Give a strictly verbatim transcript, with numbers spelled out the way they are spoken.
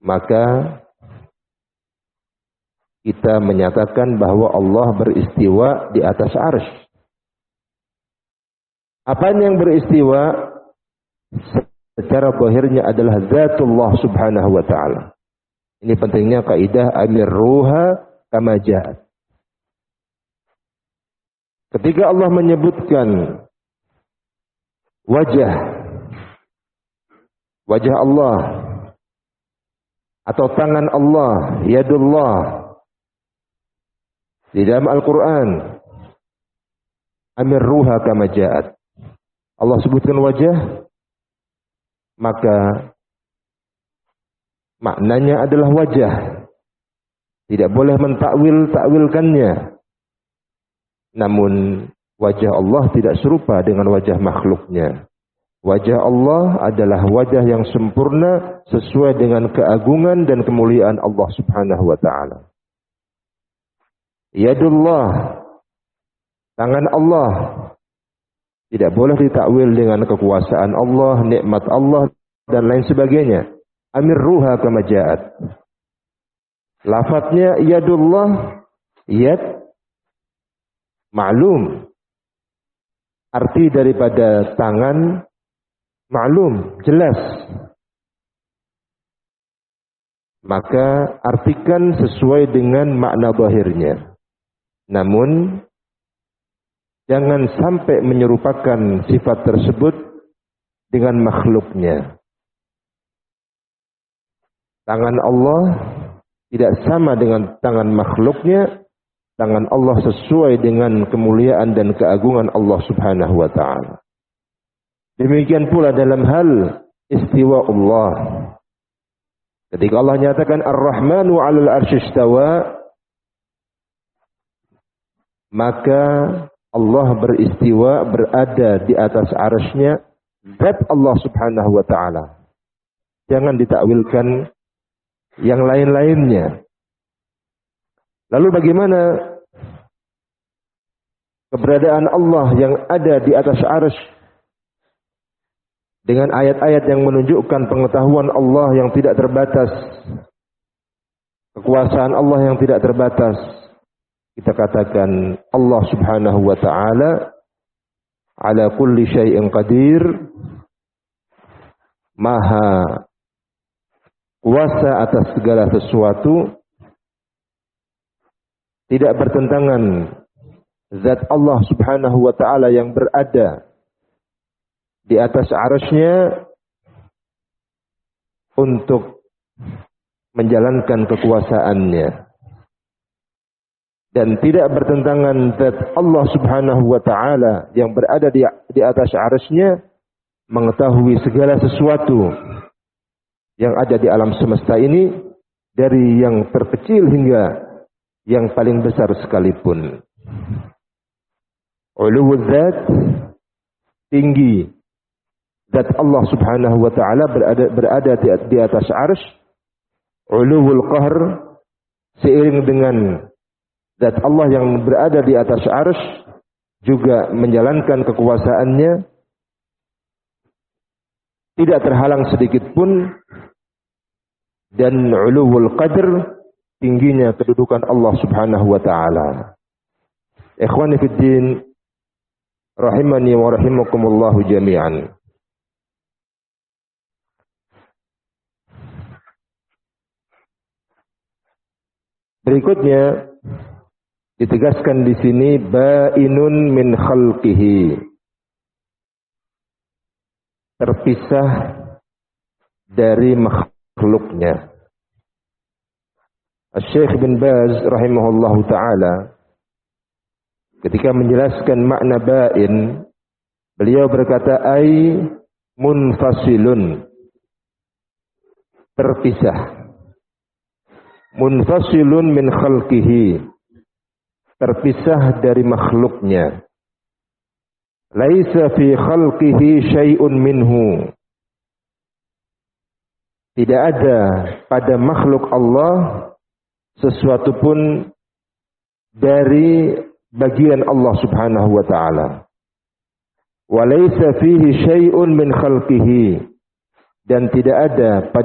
maka kita menyatakan bahwa Allah beristiwa di atas arsy. Apa yang beristiwa secara zahirnya adalah zatullah subhanahu wa ta'ala. Ini pentingnya kaidah amirruha kama ja'at. Ketika Allah menyebutkan wajah wajah Allah atau tangan Allah, yadullah, di dalam Al-Quran, amirruha kama ja'at. Allah sebutkan wajah, maka maknanya adalah wajah. Tidak boleh mentakwil-takwilkannya. Namun wajah Allah tidak serupa dengan wajah makhluknya. Wajah Allah adalah wajah yang sempurna sesuai dengan keagungan dan kemuliaan Allah subhanahu wa ta'ala. Yadullah, tangan Allah, tidak boleh ditakwil dengan kekuasaan Allah, nikmat Allah, dan lain sebagainya. Amirruha kama ja'at. Lafadznya yadullah, yad, maklum. Arti daripada tangan, maklum, jelas. Maka artikan sesuai dengan makna zahirnya. Namun jangan sampai menyerupakan sifat tersebut dengan makhluknya. Tangan Allah tidak sama dengan tangan makhluknya. Tangan Allah sesuai dengan kemuliaan dan keagungan Allah subhanahu wa ta'ala. Demikian pula dalam hal istiwa Allah. Ketika Allah nyatakan Ar-Rahmanu 'alal arsy istawa, maka Allah beristiwa, berada di atas arsy-Nya, zat Allah subhanahu wa ta'ala. Jangan ditakwilkan yang lain-lainnya. Lalu bagaimana keberadaan Allah yang ada di atas arsy dengan ayat-ayat yang menunjukkan pengetahuan Allah yang tidak terbatas, kekuasaan Allah yang tidak terbatas? Kita katakan Allah subhanahu wa ta'ala ala kulli syai'in qadir, maha kuasa atas segala sesuatu. Tidak bertentangan zat Allah subhanahu wa ta'ala yang berada di atas arsy-Nya untuk menjalankan kekuasaannya. Dan tidak bertentangan zat Allah subhanahu wa ta'ala yang berada di, di atas arsy-Nya mengetahui segala sesuatu yang ada di alam semesta ini, dari yang terkecil hingga yang paling besar sekalipun. Uluwul zat, tinggi zat Allah subhanahu wa ta'ala berada, berada di, di atas arsy. Uluwul qahr, seiring dengan zat Allah yang berada di atas arsy juga menjalankan kekuasaannya, tidak terhalang sedikit pun. Dan uluwul qadr, tingginya kedudukan Allah subhanahu wa ta'ala. Ikhwani fid din, rahimani wa rahimakumullahu jami'an. Berikutnya ditegaskan di sini ba'inun min khalqihi, terpisah dari makhluknya. Syekh bin Baz rahimahullahu ta'ala ketika menjelaskan makna ba'in, beliau berkata ai munfasilun, terpisah. Munfasilun min khalqihi, terpisah dari makhluknya. Laisa fi khalqihi syai'un minhu, tidak ada pada makhluk Allah sesuatu pun dari bagian Allah subhanahu wa ta'ala. Wa laisa fihi syai'un min khalqihi, dan tidak ada pada